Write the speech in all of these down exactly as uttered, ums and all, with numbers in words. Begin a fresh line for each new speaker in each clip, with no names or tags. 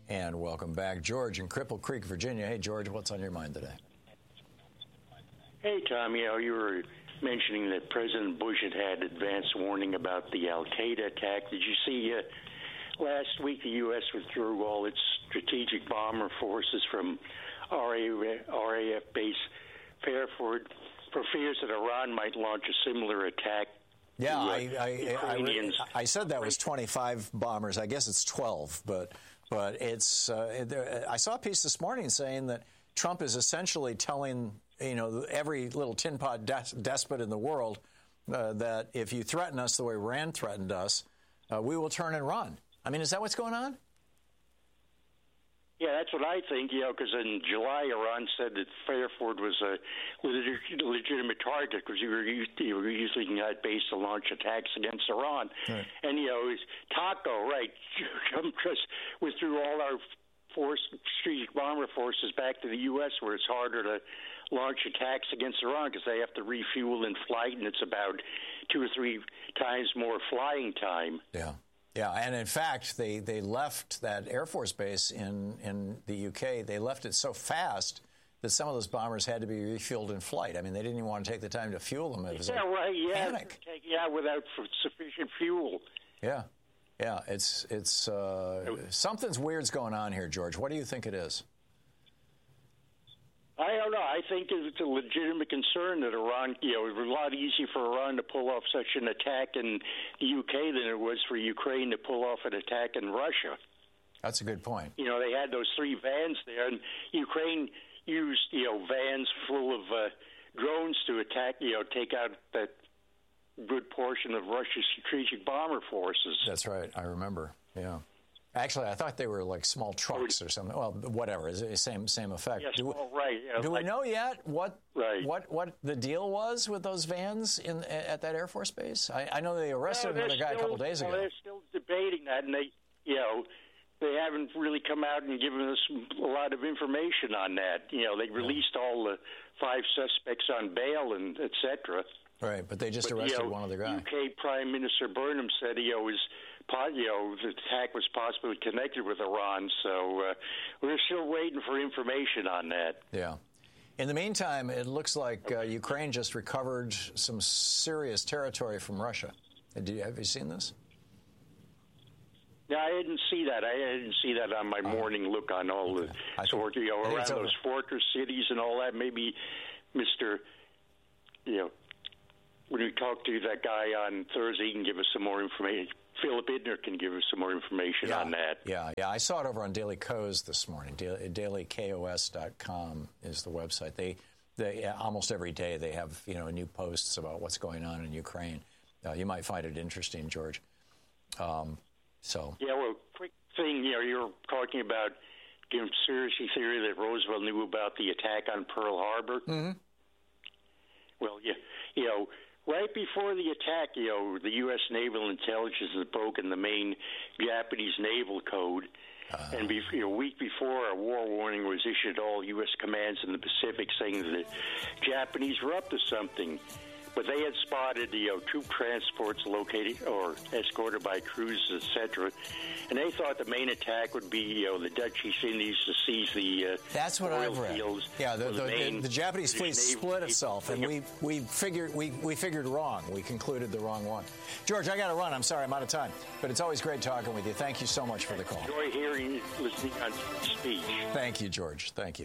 And welcome back, George in Cripple Creek, Virginia. Hey, George, what's on your mind today?
Hey, Tom, you know, you were mentioning that President Bush had had advance warning about the Al-Qaeda attack. Did you see uh, last week the U S withdrew all its strategic bomber forces from R A F base Fairford for fears that Iran might launch a similar attack?
Yeah,
to, uh,
I, I, I, I said that was twenty-five bombers. I guess it's twelve, but but it's. Uh, I saw a piece this morning saying that Trump is essentially telling you know every little tin pot des- despot in the world uh, that if you threaten us the way Iran threatened us, uh, we will turn and run. I mean, is that what's going on?
Yeah, that's what I think, you know, because in July, Iran said that Fairford was a legitimate target because you were, you were using that base to launch attacks against Iran. Right. And, you know, Taco, right, just withdrew all our force, strategic bomber forces back to the U S where it's harder to launch attacks against Iran because they have to refuel in flight, and it's about two or three times more flying time.
Yeah. Yeah, and in fact, they, they left that Air Force base in, in the U K. They left it so fast that some of those bombers had to be refueled in flight. I mean, they didn't even want to take the time to fuel them. It was
yeah,
like
right. Yeah,
panic.
Take, yeah, without sufficient fuel.
Yeah, yeah. It's it's uh, something's weird's going on here, George. What do you think it is?
I don't know. I think it's a legitimate concern that Iran, you know, it was a lot easier for Iran to pull off such an attack in the U K than it was for Ukraine to pull off an attack in Russia.
That's a good point.
You know, they had those three vans there, and Ukraine used, you know, vans full of uh, drones to attack, you know, take out that good portion of Russia's strategic bomber forces.
That's right. I remember. Yeah. Actually, I thought they were like small trucks or something. Well, whatever. It's the same same effect.
Yes,
do we,
well, right. Yeah,
do
like,
we know yet what
right.
what what the deal was with those vans in at that Air Force base? I, I know they arrested
no,
another guy
still,
a couple days
well,
ago.
They're still debating that, and they, you know, they haven't really come out and given us a lot of information on that. You know, they released yeah. all the five suspects on bail and et cetera.
Right, but they just
but,
arrested
you know,
one other guy.
U K Prime Minister Burnham said he was, you know, the attack was possibly connected with Iran. So uh, we're still waiting for information on that.
Yeah. In the meantime, it looks like uh, Ukraine just recovered some serious territory from Russia. Did you, have you seen this?
No, I didn't see that. I didn't see that on my uh, morning look on all okay. the sort, you know, around those fortress cities and all that. Maybe Mister, you know, when we talk to that guy on Thursday, he can give us some more information. Philip Idner can give us some more information
yeah,
on that.
Yeah, yeah. I saw it over on Daily Kos this morning. daily kos dot com is the website. They, they almost every day they have you know new posts about what's going on in Ukraine. Uh, you might find it interesting, George. Um, so
yeah, well, quick thing. You know, you're talking about conspiracy theory that Roosevelt knew about the attack on Pearl Harbor.
Mm-hmm.
Well, yeah, you know. Right before the attack, you know, the U S Naval Intelligence had broken the main Japanese naval code. Uh, and be, you know, a week before, a war warning was issued to all U S commands in the Pacific saying that the Japanese were up to something. But they had spotted, you know, troop transports located or escorted by cruisers, et cetera. And they thought the main attack would be, you know, the Dutch East Indies to seize the uh,
That's what
oil
I've read.
fields.
Yeah, the, the, the,
main
the Japanese fleet split itself, and we we figured we, we figured wrong. We concluded the wrong one. George, I got to run. I'm sorry, I'm out of time. But it's always great talking with you. Thank you so much for the call.
Enjoy hearing, listening on speech.
Thank you, George. Thank you.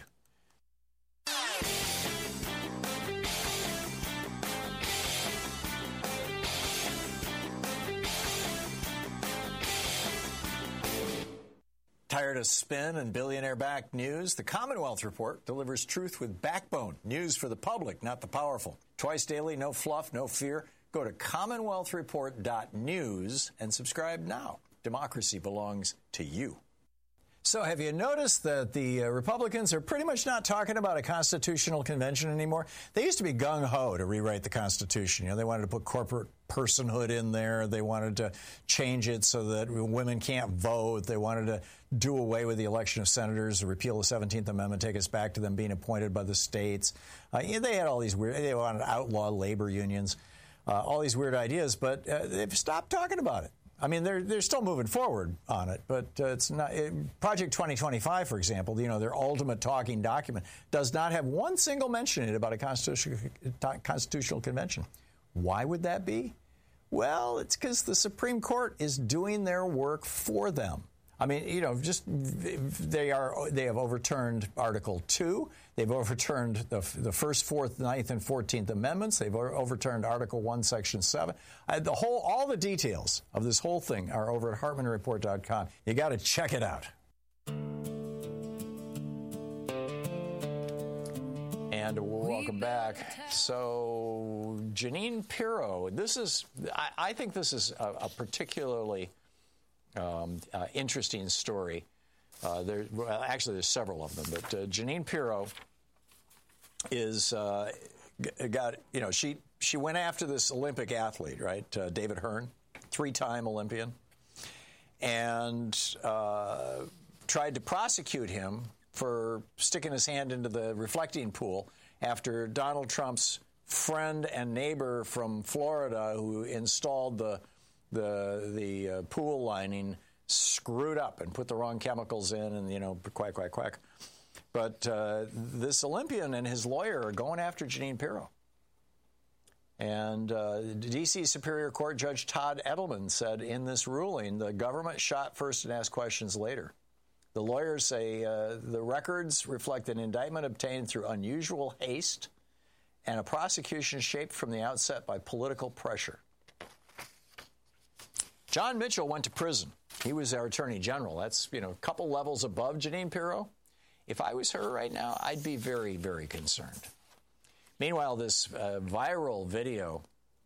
Tired of spin and billionaire-backed news? The Commonwealth Report delivers truth with backbone. News for the public, not the powerful. Twice daily, no fluff, no fear. Go to commonwealth report dot news and subscribe now. Democracy belongs to you. So have you noticed that the uh, Republicans are pretty much not talking about a constitutional convention anymore? They used to be gung-ho to rewrite the Constitution. You know, they wanted to put corporate personhood in there. They wanted to change it so that women can't vote. They wanted to do away with the election of senators, repeal the seventeenth Amendment, take us back to them being appointed by the states. Uh, you know, they had all these weird, they wanted to outlaw labor unions, uh, all these weird ideas, but uh, they've stopped talking about it. I mean, they're they're still moving forward on it, but uh, it's not. It, Project twenty twenty-five, for example, you know, their ultimate talking document does not have one single mention in it about a constitutional constitutional convention. Why would that be? Well, it's because the Supreme Court is doing their work for them. I mean, you know, just they are they have overturned Article two. They've overturned the, the first, fourth, ninth, and fourteenth Amendments. They've overturned Article one, Section seven. Uh, the whole, all the details of this whole thing are over at Hartmann Report dot com. You got to check it out. And welcome back. So, Jeanine Pirro, this is, I, I think this is a, a particularly um, uh, interesting story. Uh, there, well, actually, there's several of them, but uh, Jeanine Pirro is uh, got, you know, she she went after this Olympic athlete, right, uh, David Hearn, three-time Olympian, and uh, tried to prosecute him for sticking his hand into the reflecting pool after Donald Trump's friend and neighbor from Florida, who installed the the the uh, pool lining, screwed up and put the wrong chemicals in, and, you know, quack, quack, quack. But uh, this Olympian and his lawyer are going after Jeanine Pirro. And uh, D C Superior Court Judge Todd Edelman said in this ruling, the government shot first and asked questions later. The lawyers say uh, the records reflect an indictment obtained through unusual haste and a prosecution shaped from the outset by political pressure. John Mitchell went to prison. He was our attorney general. That's, you know, a couple levels above Jeanine Pirro. If I was her right now, I'd be very, very concerned. Meanwhile, this uh, viral video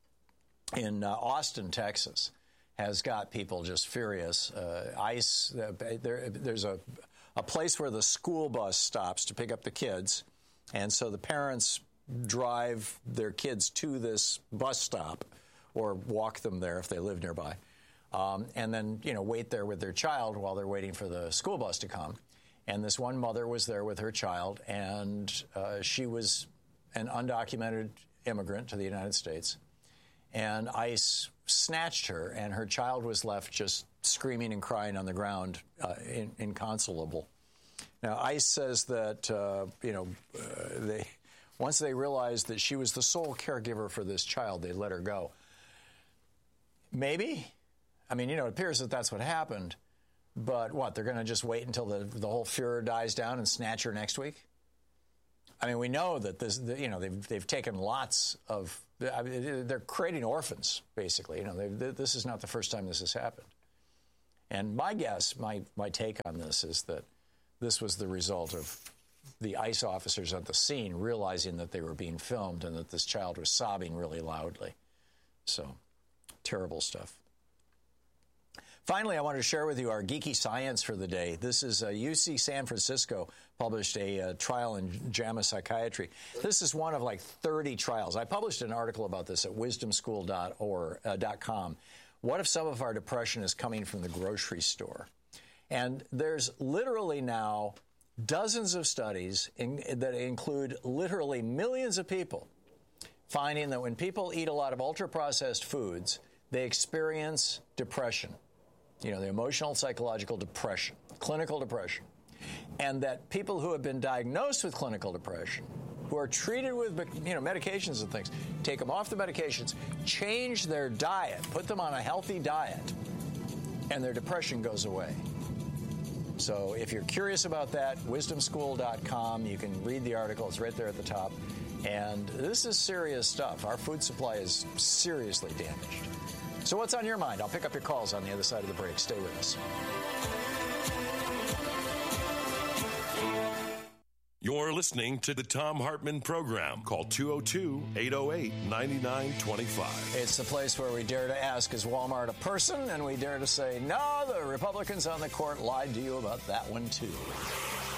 in uh, Austin, Texas, has got people just furious. Uh, ICE, uh, there, there's a, a place where the school bus stops to pick up the kids, and so the parents drive their kids to this bus stop or walk them there if they live nearby, um, and then, you know, wait there with their child while they're waiting for the school bus to come. And this one mother was there with her child, and uh, she was an undocumented immigrant to the United States, and ICE snatched her, and her child was left just screaming and crying on the ground, uh, in, inconsolable. Now, ICE says that, uh, you know, uh, they once they realized that she was the sole caregiver for this child, they let her go. Maybe. I mean, you know, it appears that that's what happened. But what, they're going to just wait until the, the whole furor dies down and snatch her next week? I mean, we know that this, the, you know, they've they've taken lots of, I mean, they're creating orphans, basically. You know, they, this is not the first time this has happened. And my guess, my, my take on this is that this was the result of the ICE officers at the scene realizing that they were being filmed and that this child was sobbing really loudly. So, terrible stuff. Finally, I wanted to share with you our geeky science for the day. This is uh, U C San Francisco published a uh, trial in JAMA Psychiatry. This is one of like thirty trials. I published an article about this at wisdom school dot com. What if some of our depression is coming from the grocery store? And there's literally now dozens of studies in, that include literally millions of people finding that when people eat a lot of ultra-processed foods, they experience depression. You know, the emotional, psychological depression, clinical depression. And that people who have been diagnosed with clinical depression, who are treated with, you know, medications and things, take them off the medications, change their diet, put them on a healthy diet, and their depression goes away. So if you're curious about that, wisdom school dot com, you can read the article. It's right there at the top. And this is serious stuff. Our food supply is seriously damaged. So what's on your mind? I'll pick up your calls on the other side of the break. Stay with us.
You're listening to the Thom Hartmann Program. Call two oh two, eight oh eight, nine nine two five.
It's the place where we dare to ask, is Walmart a person? And we dare to say, no, the Republicans on the court lied to you about that one, too.